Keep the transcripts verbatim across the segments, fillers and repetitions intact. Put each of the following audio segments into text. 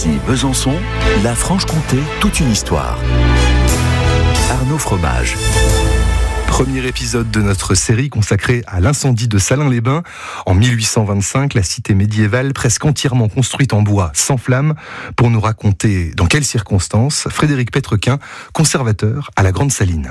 Nancy, Besançon, la Franche-Comté, toute une histoire. Arnaud Fromage. Premier épisode de notre série consacrée à l'incendie de Salins-les-Bains. En mille huit cent vingt-cinq, la cité médiévale, presque entièrement construite en bois, s'enflamme. Pour nous raconter dans quelles circonstances, Frédéric Pétrequin, conservateur à la Grande Saline.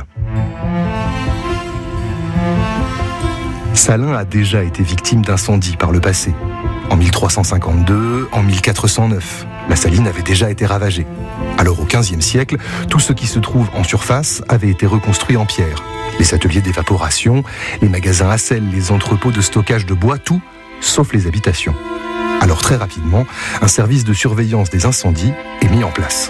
Salins a déjà été victime d'incendies par le passé. En mille trois cent cinquante-deux, en mille quatre cent neuf, la saline avait déjà été ravagée. Alors au quinzième siècle, tout ce qui se trouve en surface avait été reconstruit en pierre. Les ateliers d'évaporation, les magasins à sel, les entrepôts de stockage de bois, tout, sauf les habitations. Alors très rapidement, un service de surveillance des incendies est mis en place.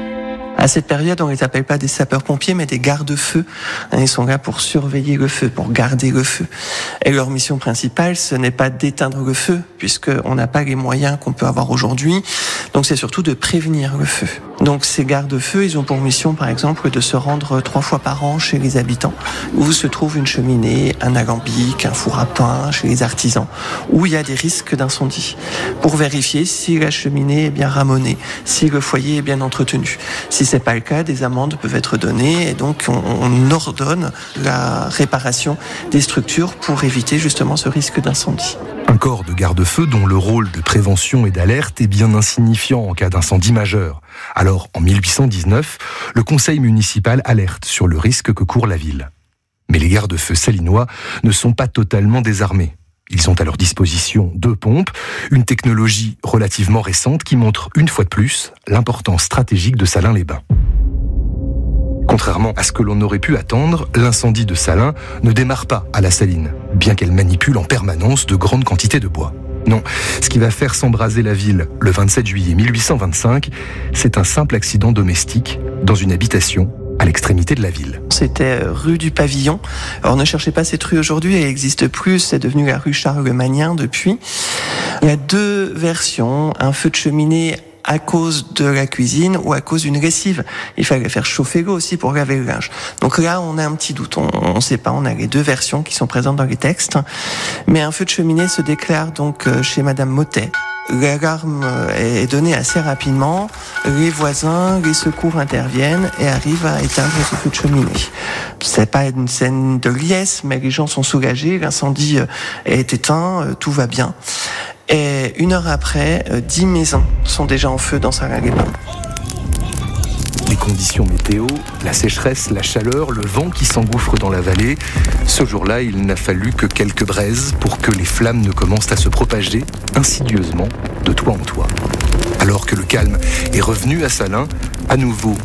À cette période, on ne les appelle pas des sapeurs-pompiers, mais des gardes-feux. Ils sont là pour surveiller le feu, pour garder le feu. Et leur mission principale, ce n'est pas d'éteindre le feu, puisqu'on n'a pas les moyens qu'on peut avoir aujourd'hui. Donc c'est surtout de prévenir le feu. Donc ces gardes-feux, ils ont pour mission, par exemple, de se rendre trois fois par an chez les habitants, où se trouve une cheminée, un alambic, un four à pain, chez les artisans, où il y a des risques d'incendie, pour vérifier si la cheminée est bien ramonée, si le foyer est bien entretenu. Si c'est pas le cas, des amendes peuvent être données et donc on, on ordonne la réparation des structures pour éviter justement ce risque d'incendie. Un corps de garde-feu dont le rôle de prévention et d'alerte est bien insignifiant en cas d'incendie majeur. Alors, en mille huit cent dix-neuf, le conseil municipal alerte sur le risque que court la ville. Mais les garde-feux salinois ne sont pas totalement désarmés. Ils ont à leur disposition deux pompes, une technologie relativement récente qui montre une fois de plus l'importance stratégique de Salins-les-Bains. Contrairement à ce que l'on aurait pu attendre, l'incendie de Salins ne démarre pas à la saline, bien qu'elle manipule en permanence de grandes quantités de bois. Non, ce qui va faire s'embraser la ville le vingt-sept juillet mille huit cent vingt-cinq, c'est un simple accident domestique dans une habitation à l'extrémité de la ville. C'était rue du Pavillon. Alors ne cherchez pas cette rue aujourd'hui, elle n'existe plus, c'est devenu la rue Charlemagnien depuis. Il y a deux versions, un feu de cheminée à cause de la cuisine ou à cause d'une lessive. Il fallait faire chauffer l'eau aussi pour laver le linge. Donc là, on a un petit doute, on ne sait pas, on a les deux versions qui sont présentes dans les textes. Mais un feu de cheminée se déclare donc chez Madame Motet. L'alarme est donnée assez rapidement, les voisins, les secours interviennent et arrivent à éteindre ce feu de cheminée. C'est pas une scène de liesse, mais les gens sont soulagés, l'incendie est éteint, tout va bien. Et une heure après, dix maisons sont déjà en feu dans Salins-les-Bains. Les conditions météo, la sécheresse, la chaleur, le vent qui s'engouffre dans la vallée. Ce jour-là, il n'a fallu que quelques braises pour que les flammes ne commencent à se propager insidieusement de toit en toit. Alors que le calme est revenu à Salins, à nouveau